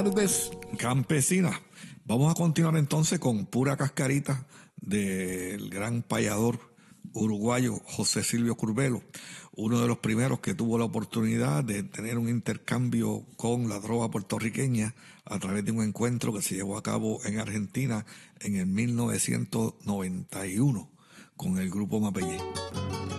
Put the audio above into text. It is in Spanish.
tardes campesinas. Vamos a continuar entonces con pura cascarita del gran payador uruguayo José Silvio Curbelo, uno de los primeros que tuvo la oportunidad de tener un intercambio con la trova puertorriqueña a través de un encuentro que se llevó a cabo en Argentina en el 1991 con el grupo Mapellé.